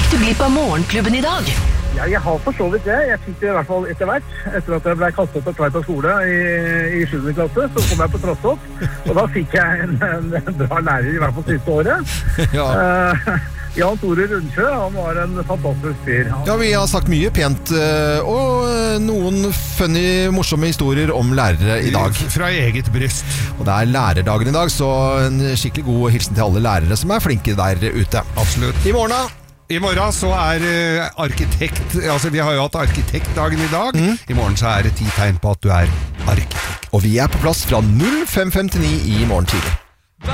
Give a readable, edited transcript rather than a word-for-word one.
gikk du glipp av morgenklubben i dag? Ja, jeg har for så vidt det. Jeg fikk det i hvert fall etter hvert. Etter at jeg ble kastet på Tveita skole i 7. klasse, så kom jeg på Trossopp. Og da fikk jeg en bra lærer, i hvert fall siste året. Ja. Jan Tore Rundsjø, han var en fantastisk fyr. Ja, vi har sagt mye pent, og noen funny, morsomme historier om lærere i dag. Fra eget bryst. Og det er lærerdagen i dag, så en skikkelig god hilsen til alle lærere som er flinke der ute. Absolutt. I morgen da? I morgen så er arkitekt, altså vi har jo hatt arkitektdagen i dag. I morgen så er det 10 tegn på at du er arkitekt. Og vi er på plass fra 05:59 i morgen tidlig.